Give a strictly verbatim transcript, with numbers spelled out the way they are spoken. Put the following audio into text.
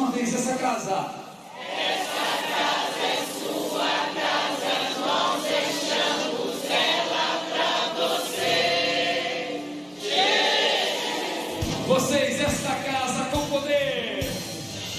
uma vez essa casa. Essa casa é sua casa, nós deixamos ela pra você. Você